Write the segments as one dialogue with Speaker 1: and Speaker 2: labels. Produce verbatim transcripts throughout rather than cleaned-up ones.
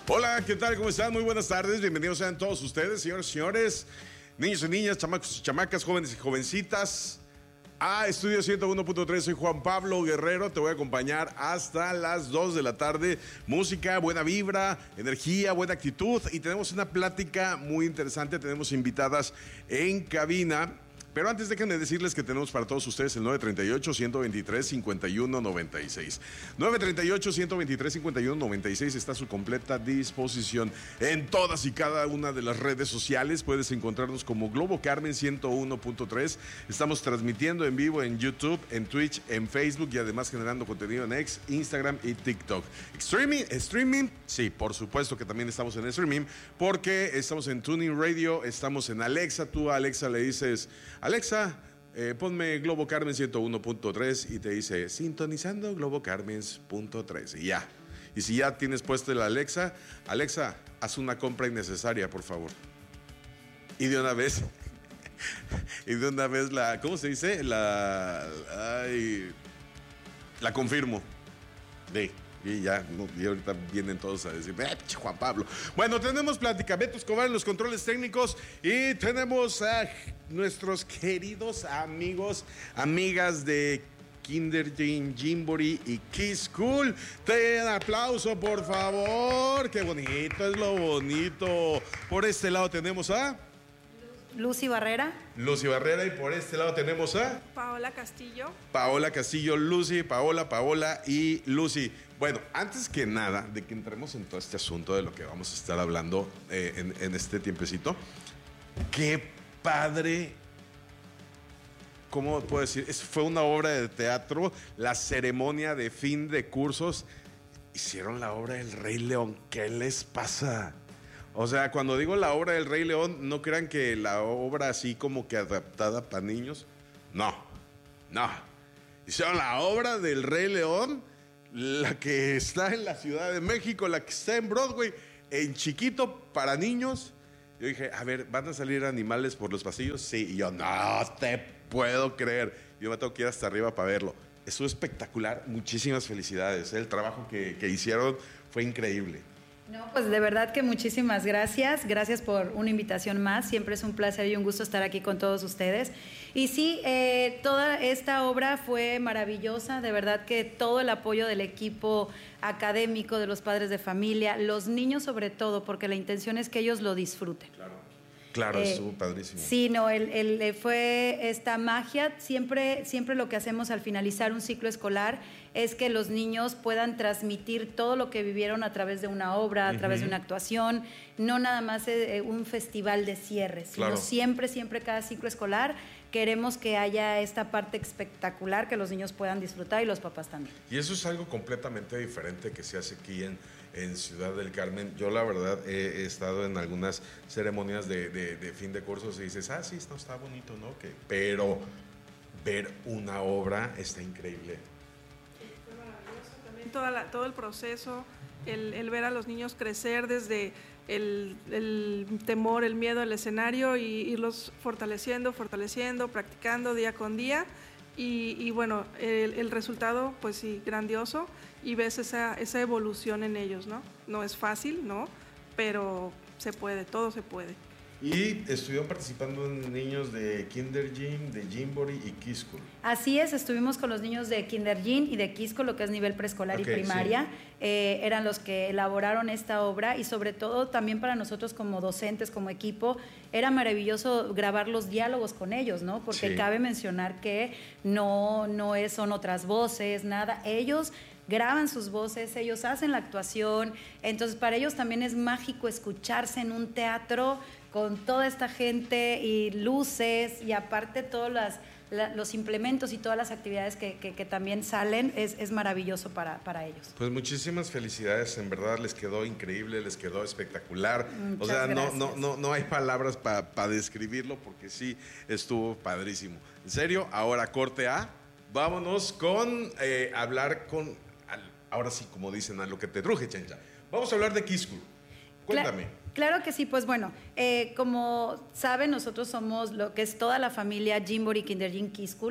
Speaker 1: Hola, ¿qué tal? ¿Cómo están? Muy buenas tardes. Bienvenidos sean todos ustedes, señores y señores, niños y niñas, chamacos y chamacas, jóvenes y jovencitas, a Estudio ciento uno punto tres. Soy Juan Pablo Guerrero. Te voy a acompañar hasta las dos de la tarde. Música, buena vibra, energía, buena actitud. Y tenemos una plática muy interesante. Tenemos invitadas en cabina. Pero antes déjenme decirles que tenemos para todos ustedes el nueve tres ocho, uno dos tres, cinco uno nueve seis. nueve tres ocho, uno dos tres, cinco uno nueve seis está a su completa disposición en todas y cada una de las redes sociales. Puedes encontrarnos como Globo Carmen ciento uno punto tres. Estamos transmitiendo en vivo en YouTube, en Twitch, en Facebook y además generando contenido en X, Instagram y TikTok. Streaming, streaming, sí, por supuesto que también estamos en streaming porque estamos en Tuning Radio, estamos en Alexa. Tú a Alexa le dices: Alexa, eh, ponme Globo Carmen ciento uno punto tres y te dice sintonizando Globo Carmen punto tres y ya. Y si ya tienes puesto el Alexa, Alexa, haz una compra innecesaria, por favor. Y de una vez, y de una vez la, ¿cómo se dice? La, ay, la confirmo. De. Y ya, no, y ahorita vienen todos a decir, eh, Juan Pablo. Bueno, tenemos plática. Beto Escobar en los controles técnicos y tenemos a nuestros queridos amigos, amigas de Kindergarten, Gymboree y Kids School. Ten aplauso, por favor. Qué bonito, es lo bonito. Por este lado tenemos a
Speaker 2: Lucy Barrera.
Speaker 1: Lucy Barrera, y por este lado tenemos a
Speaker 3: Paola Castillo.
Speaker 1: Paola Castillo, Lucy, Paola, Paola y Lucy. Bueno, antes que nada, de que entremos en todo este asunto de lo que vamos a estar hablando eh, en, en este tiempecito, qué padre, ¿cómo puedo decir? Es, fue una obra de teatro, la ceremonia de fin de cursos. Hicieron la obra del Rey León. ¿Qué les pasa? O sea, cuando digo la obra del Rey León, no crean que la obra así como que adaptada para niños. No, no. Hicieron la obra del Rey León, la que está en la Ciudad de México, la que está en Broadway, en chiquito para niños. Yo dije, a ver, ¿van a salir animales por los pasillos? Sí. Y yo, no te puedo creer. Yo me tengo que ir hasta arriba para verlo. Estuvo espectacular. Muchísimas felicidades. El trabajo que, que hicieron fue increíble.
Speaker 2: No, pues de verdad que muchísimas gracias. Gracias por una invitación más. Siempre es un placer y un gusto estar aquí con todos ustedes. Y sí, eh, toda esta obra fue maravillosa. De verdad que todo el apoyo del equipo académico, de los padres de familia, los niños sobre todo, porque la intención es que ellos lo disfruten.
Speaker 1: Claro. Claro,
Speaker 2: eh,
Speaker 1: estuvo padrísimo.
Speaker 2: Sí, no, el, el, fue esta magia. Siempre, siempre lo que hacemos al finalizar un ciclo escolar es que los niños puedan transmitir todo lo que vivieron a través de una obra, a uh-huh. través de una actuación, no nada más eh, un festival de cierre, sino
Speaker 1: claro.
Speaker 2: siempre, siempre cada ciclo escolar queremos que haya esta parte espectacular que los niños puedan disfrutar y los papás también.
Speaker 1: Y eso es algo completamente diferente que se hace aquí en, en Ciudad del Carmen. Yo la verdad he, he estado en algunas ceremonias de, de, de fin de cursos y dices, ah, sí, esto está bonito, ¿no? Que, pero ver una obra está increíble.
Speaker 3: Fue maravilloso también toda la, todo el proceso, el, el ver a los niños crecer desde el, el temor, el miedo al escenario y irlos fortaleciendo, fortaleciendo, practicando día con día y, y bueno, el, el resultado pues sí, grandioso y ves esa, esa evolución en ellos, ¿no? No es fácil, ¿no? Pero se puede, todo se puede.
Speaker 1: Y estuvieron participando en niños de Kindergarten, de Gymboree y Kids School.
Speaker 2: Así es, estuvimos con los niños de Kindergarten y de Kids School, lo que es nivel preescolar okay, y primaria. Sí. Eh, eran los que elaboraron esta obra y sobre todo también para nosotros como docentes, como equipo, era maravilloso grabar los diálogos con ellos, ¿no? Porque sí. cabe mencionar que no, no es, son otras voces, nada. Ellos graban sus voces, ellos hacen la actuación, entonces para ellos también es mágico escucharse en un teatro con toda esta gente y luces y aparte todos las, la, los implementos y todas las actividades que, que, que también salen, es, es maravilloso para, para ellos.
Speaker 1: Pues muchísimas felicidades, en verdad les quedó increíble, les quedó espectacular.
Speaker 2: Muchas
Speaker 1: o sea,
Speaker 2: gracias.
Speaker 1: no, no, no, no hay palabras para pa describirlo porque sí estuvo padrísimo. En serio, ahora corte A, vámonos con eh, hablar con, al, ahora sí, como dicen, a lo que te truje, Chencha. Vamos a hablar de Kids School. Cuéntame.
Speaker 2: Cla- Claro que sí, pues bueno, eh, como saben, nosotros somos lo que es toda la familia Gymboree, Kindergarten, Kids School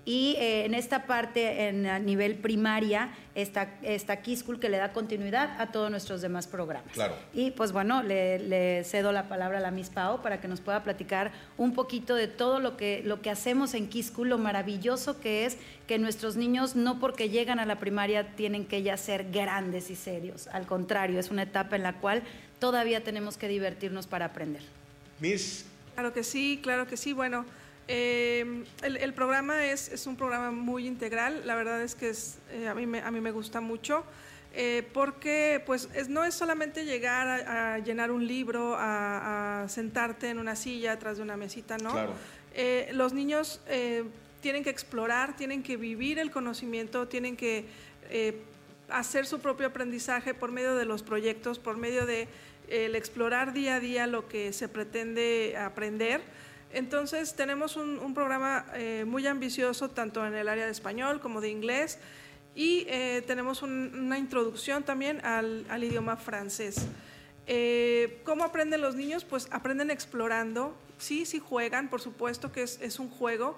Speaker 2: Y eh, en esta parte, en a nivel primaria, está, está Quiscul, que le da continuidad a todos nuestros demás programas.
Speaker 1: Claro.
Speaker 2: Y pues bueno, le, le cedo la palabra a la Miss Pao para que nos pueda platicar un poquito de todo lo que, lo que hacemos en Quiscul, lo maravilloso que es que nuestros niños, no porque llegan a la primaria, tienen que ya ser grandes y serios. Al contrario, es una etapa en la cual todavía tenemos que divertirnos para aprender.
Speaker 1: Miss.
Speaker 3: Claro que sí, claro que sí. Bueno, eh, el, el programa es, es un programa muy integral. La verdad es que es, eh, a, mí me, a mí me gusta mucho. Eh, porque pues es, no es solamente llegar a, a llenar un libro, a, a sentarte en una silla atrás de una mesita, ¿no?
Speaker 1: Claro.
Speaker 3: Eh, los niños eh, tienen que explorar, tienen que vivir el conocimiento, tienen que eh, hacer su propio aprendizaje por medio de los proyectos, por medio de eh, el explorar día a día lo que se pretende aprender. Entonces tenemos un, un programa eh, muy ambicioso tanto en el área de español como de inglés. Y eh, tenemos un, una introducción también al, al idioma francés. Eh, ¿Cómo aprenden los niños? Pues aprenden explorando, sí, sí juegan, por supuesto que es, es un juego.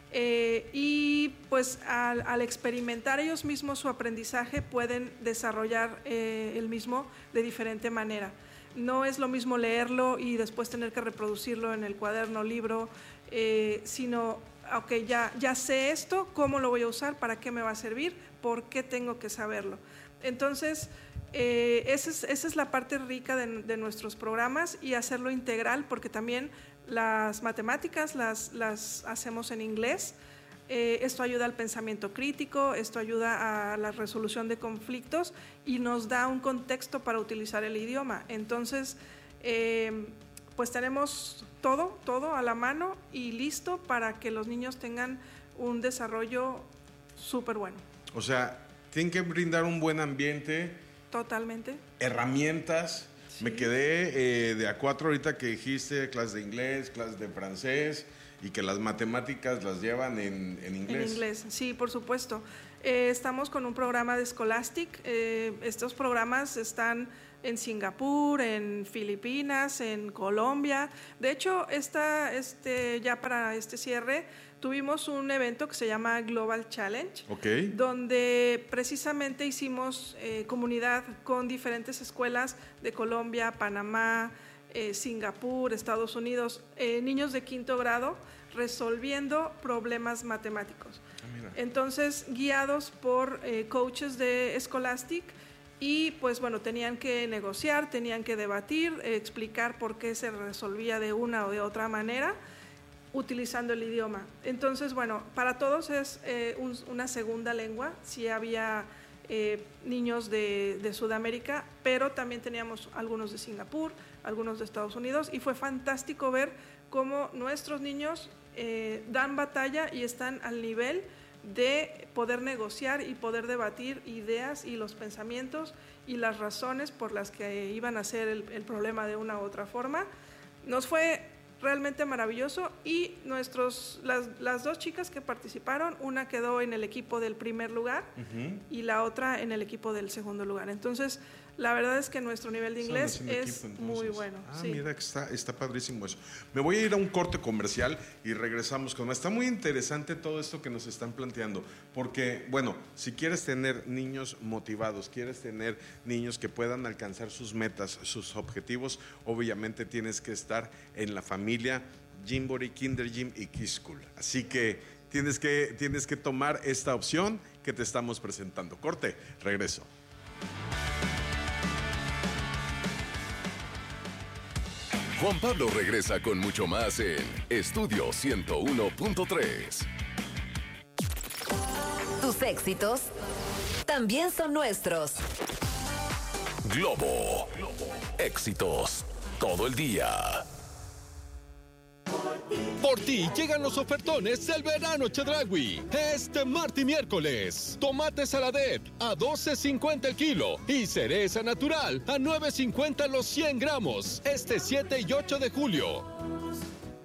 Speaker 3: Eh, y pues al, al experimentar ellos mismos su aprendizaje pueden desarrollar eh, el mismo de diferente manera. No es lo mismo leerlo y después tener que reproducirlo en el cuaderno, libro, eh, sino, ok, ya, ya sé esto, ¿cómo lo voy a usar? ¿Para qué me va a servir? ¿Por qué tengo que saberlo? Entonces, eh, esa, es, esa es la parte rica de, de nuestros programas y hacerlo integral, porque también las matemáticas las, las hacemos en inglés. Eh, esto ayuda al pensamiento crítico, esto ayuda a la resolución de conflictos y nos da un contexto para utilizar el idioma. Entonces, eh, pues tenemos todo, todo a la mano y listo para que los niños tengan un desarrollo súper bueno.
Speaker 1: O sea, tienen que brindar un buen ambiente.
Speaker 3: Totalmente.
Speaker 1: Herramientas. Sí. Me quedé eh, de a cuatro ahorita que dijiste clases de inglés, clases de francés y que las matemáticas las llevan en, en inglés.
Speaker 3: En inglés, sí, por supuesto. Eh, estamos con un programa de Scholastic. Eh, estos programas están en Singapur, en Filipinas, en Colombia. De hecho, esta, este, ya para este cierre, tuvimos un evento que se llama Global Challenge,
Speaker 1: okay,
Speaker 3: donde precisamente hicimos eh, comunidad con diferentes escuelas de Colombia, Panamá, eh, Singapur, Estados Unidos, eh, niños de quinto grado resolviendo problemas matemáticos.
Speaker 1: Ah,
Speaker 3: entonces, guiados por eh, coaches de Scholastic. Y pues bueno, tenían que negociar, tenían que debatir, eh, explicar por qué se resolvía de una o de otra manera utilizando el idioma. Entonces, bueno, para todos es eh, un, una segunda lengua. Sí había eh, niños de, de Sudamérica, pero también teníamos algunos de Singapur, algunos de Estados Unidos, y fue fantástico ver cómo nuestros niños eh, dan batalla y están al nivel de poder negociar y poder debatir ideas y los pensamientos y las razones por las que iban a hacer el, el problema de una u otra forma. Nos fue realmente maravilloso y nuestros, las, las dos chicas que participaron, una quedó en el equipo del primer lugar uh-huh. y la otra en el equipo del segundo lugar. Entonces, la verdad es que nuestro nivel de inglés es equipo, muy bueno.
Speaker 1: Ah,
Speaker 3: sí.
Speaker 1: Mira, que está, está padrísimo eso. Me voy a ir a un corte comercial y regresamos con más. Está muy interesante todo esto que nos están planteando, porque, bueno, si quieres tener niños motivados, quieres tener niños que puedan alcanzar sus metas, sus objetivos, obviamente tienes que estar en la familia Gymboree, Kinder Gym y Quiscul. Así que tienes que, tienes que tomar esta opción que te estamos presentando. Corte, regreso.
Speaker 4: Juan Pablo regresa con mucho más en Estudio ciento uno punto tres.
Speaker 5: Tus éxitos también son nuestros.
Speaker 4: Globo. Éxitos todo el día.
Speaker 6: Por ti llegan los ofertones del verano Chedraui. Este martes y miércoles. Tomate saladet a doce cincuenta el kilo y cereza natural a nueve cincuenta los cien gramos. Este siete y ocho de julio.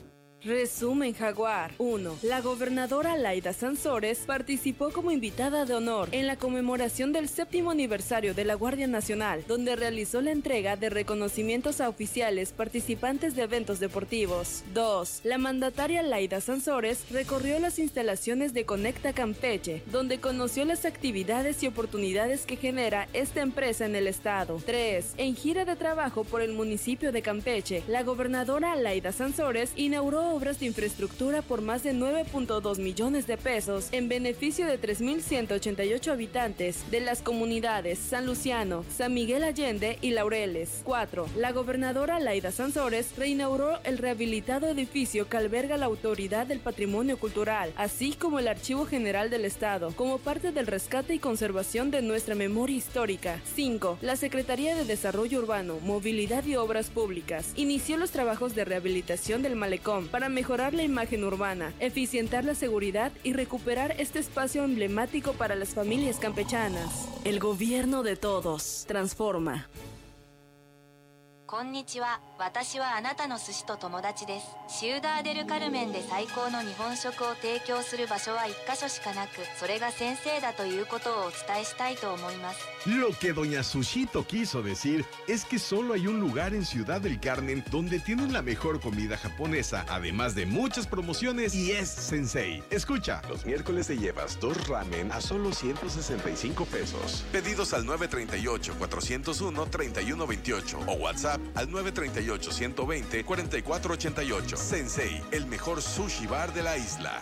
Speaker 7: Resumen Jaguar. uno. La gobernadora Laida Sansores participó como invitada de honor en la conmemoración del séptimo aniversario de la Guardia Nacional, donde realizó la entrega de reconocimientos a oficiales participantes de eventos deportivos. dos. La mandataria Laida Sansores recorrió las instalaciones de Conecta Campeche, donde conoció las actividades y oportunidades que genera esta empresa en el estado. tres. En gira de trabajo por el municipio de Campeche, la gobernadora Laida Sansores inauguró obras de infraestructura por más de nueve punto dos millones de pesos en beneficio de tres mil ciento ochenta y ocho habitantes de las comunidades San Luciano, San Miguel Allende y Laureles. cuatro. La gobernadora Laida Sansores reinauguró el rehabilitado edificio que alberga la Autoridad del Patrimonio Cultural, así como el Archivo General del Estado, como parte del rescate y conservación de nuestra memoria histórica. cinco. La Secretaría de Desarrollo Urbano, Movilidad y Obras Públicas inició los trabajos de rehabilitación del malecón para mejorar la imagen urbana, eficientar la seguridad y recuperar este espacio emblemático para las familias campechanas. El gobierno de todos. Transforma.
Speaker 8: こんにちは。私はあなたの寿司と友達です。シウダーデルカルメンで最高の日本食を提供する場所は一箇所しかなく、それが先生だということをお伝えしたいと思います。
Speaker 9: Lo que doña Sushito quiso decir es que solo hay un lugar en Ciudad del Carmen donde tienen la mejor comida japonesa, además de muchas promociones, y es Sensei. Escucha.
Speaker 10: Los miércoles te llevas dos ramen a solo ciento sesenta y cinco pesos. Pedidos al nueve tres ocho, cuatro cero uno, tres uno dos ocho o WhatsApp al nueve tres ocho, uno dos cero, cuatro cuatro ocho ocho. Sensei, el mejor sushi bar de la isla.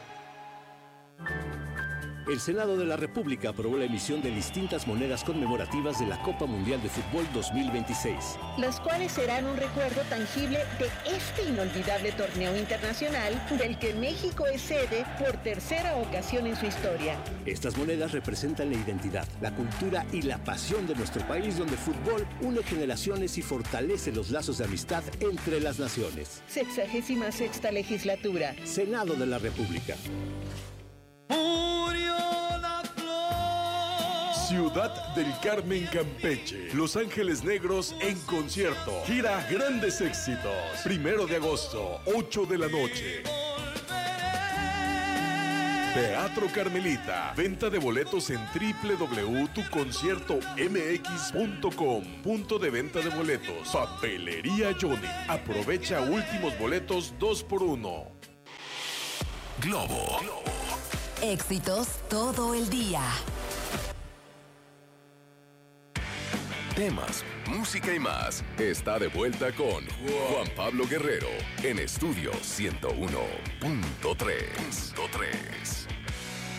Speaker 11: El Senado de la República aprobó la emisión de distintas monedas conmemorativas de la Copa Mundial de Fútbol dos mil veintiséis.
Speaker 12: Las cuales serán un recuerdo tangible de este inolvidable torneo internacional del que México es sede por tercera ocasión en su historia.
Speaker 11: Estas monedas representan la identidad, la cultura y la pasión de nuestro país, donde el fútbol une generaciones y fortalece los lazos de amistad entre las naciones.
Speaker 12: Sexagésima sexta legislatura.
Speaker 11: Senado de la República.
Speaker 1: Ciudad del Carmen, Campeche. Los Ángeles Negros en concierto. Gira Grandes Éxitos. Primero de agosto, ocho de la noche. Teatro Carmelita. Venta de boletos en doble u doble u doble u punto tu concierto m x punto com. Punto de venta de boletos. Papelería Johnny. Aprovecha últimos boletos dos por uno.
Speaker 4: Globo.
Speaker 5: Éxitos todo el día.
Speaker 4: Temas, música y más. Está de vuelta con Juan Pablo Guerrero en Estudio ciento uno punto tres.